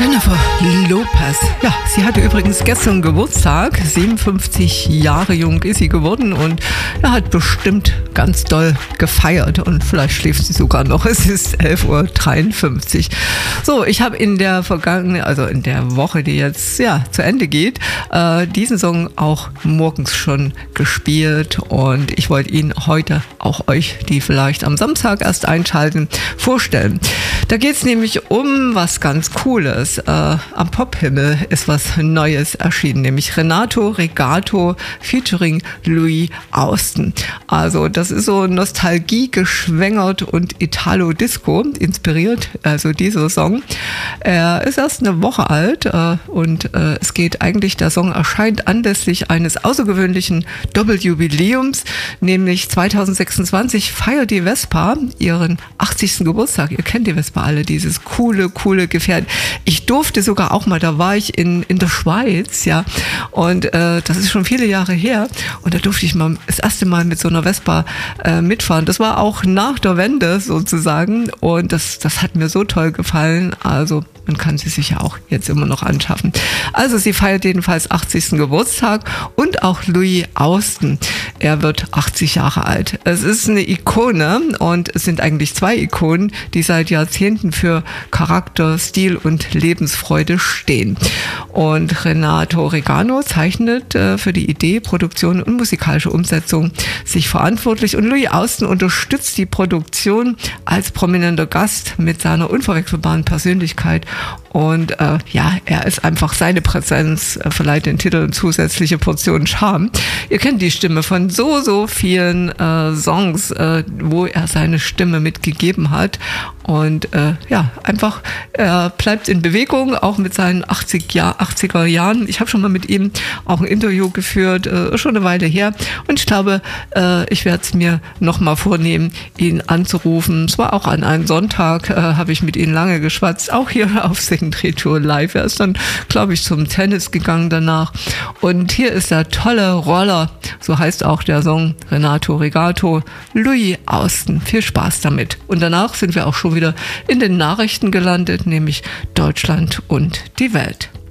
Jennifer Lopez. Ja, sie hatte übrigens gestern Geburtstag. 57 Jahre jung ist sie geworden und hat bestimmt ganz doll gefeiert. Und vielleicht schläft sie sogar noch. Es ist 11:53 Uhr. So, ich habe in der Woche, die jetzt zu Ende geht, diesen Song auch morgens schon gespielt. Und ich wollte ihn heute auch euch, die vielleicht am Samstag erst einschalten, vorstellen. Da geht es nämlich um was ganz Cooles. Am Pophimmel ist was Neues erschienen, nämlich Renato Regato featuring Louis Austin. Also das ist so Nostalgie geschwängert und Italo-Disco inspiriert, also dieser Song. Er ist erst eine Woche alt und es geht eigentlich, der Song erscheint anlässlich eines außergewöhnlichen Doppeljubiläums, nämlich 2026 feiert die Vespa ihren 80. Geburtstag. Ihr kennt die Vespa alle, dieses coole Gefährt. Ich durfte sogar auch mal, da war ich in der Schweiz, und das ist schon viele Jahre her, und da durfte ich mal das erste Mal mit so einer Vespa mitfahren. Das war auch nach der Wende sozusagen, und das hat mir so toll gefallen. Also man kann sie sich ja auch jetzt immer noch anschaffen. Also sie feiert jedenfalls 80. Geburtstag, und auch Louis Austin, er wird 80 Jahre alt. Es ist eine Ikone, und es sind eigentlich zwei Ikonen, die seit Jahrzehnten für Charakter, Stil und Lebensfreude stehen. Und Renato Regato zeichnet für die Idee, Produktion und musikalische Umsetzung sich verantwortlich, und Louis Austin unterstützt die Produktion als prominenter Gast mit seiner unverwechselbaren Persönlichkeit. Und er ist einfach, seine Präsenz verleiht den Titel eine zusätzliche Portion Charme. Ihr kennt die Stimme von so vielen Songs, wo er seine Stimme mitgegeben hat. Und er bleibt in Bewegung, auch mit seinen 80er Jahren. Ich habe schon mal mit ihm auch ein Interview geführt, schon eine Weile her. Und ich glaube, ich werde es mir nochmal vornehmen, ihn anzurufen. Es war auch an einem Sonntag, habe ich mit ihm lange geschwatzt, auch hier auf Sing-Retour live. Er ist dann, glaube ich, zum Tennis gegangen danach. Und hier ist der tolle Roller, so heißt auch der Song, Renato Regato, Louis Austin. Viel Spaß damit. Und danach sind wir auch schon wieder in den Nachrichten gelandet, nämlich Deutschland und die Welt.